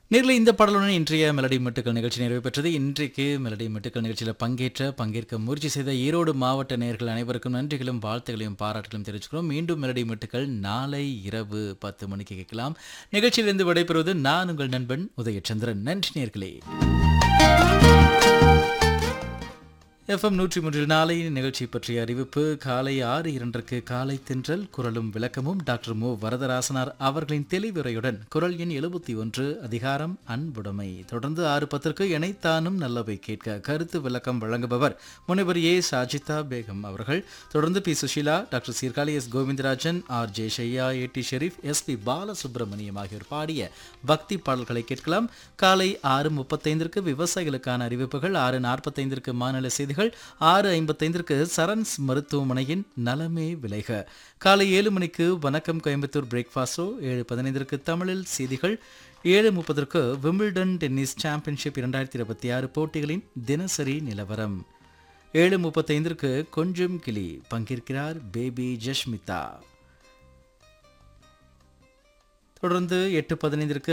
நேரில் இந்த பாடலுடன் இன்றைய மெலடி மெட்டுக்கள் நிகழ்ச்சி நிறைவு பெற்றது. இன்றைக்கு மெலடி மெட்டுக்கள் நிகழ்ச்சியில் பங்கேற்க முயற்சி செய்த ஈரோடு மாவட்ட நேயர்கள் அனைவருக்கும் நன்றிகளும் வாழ்த்துகளையும் பாராட்டுகளையும் தெரிவிச்சுக்கிறோம். மீண்டும் மெலடி மெட்டுக்கள் நாளை இரவு 10 மணிக்கு கேட்கலாம். நிகழ்ச்சியிலிருந்து விடைபெறுவது நான் உங்கள் நண்பன் உதயச்சந்திரன். நன்றி நேயர்களே. FM 103 நாளை நிகழ்ச்சி பற்றிய அறிவிப்பு. காலை 6:02 காலை தென்றல் குரலும் விளக்கமும் டாக்டர் மு வரதராசனார் அவர்களின் தெளிவுரையுடன் குரல் எண் 71 அதிகாரம் அன்புடைமை. தொடர்ந்து 6:10 இணைத்தானும் நல்லவை கேட்க கருத்து விளக்கம் வழங்குபவர் முனைவர் ஏ சாஜிதா பேகம் அவர்கள். தொடர்ந்து B Sushila, doctor Sirkazhi, S Govindarajan, R J ஷையா, ஏ.டி. Sharif, S P. Balasubramaniam ஆகியோர் பாடிய பக்தி பாடல்களை கேட்கலாம். காலை 6:35 விவசாயிகளுக்கான அறிவிப்புகள், 6:45 மாநில செய்திகள், 6:55 சரண்ஸ் மருத்துவமனையின் நலமே விளைக. காலை 7 மணிக்கு வணக்கம் கோயம்புத்தூர் பிரேக்ஃபாஸ்டோ, 7:15 தமிழில் செய்திகள், 7:30 விம்பிள்டன் டென்னிஸ் சாம்பியன்ஷிப் 2026 போட்டிகளின் தினசரி நிலவரம், 7:35 கொஞ்சம் கிளி பங்கேற்கிறார் பேபி ஜஷ்மிதா. தொடர்ந்து 8:15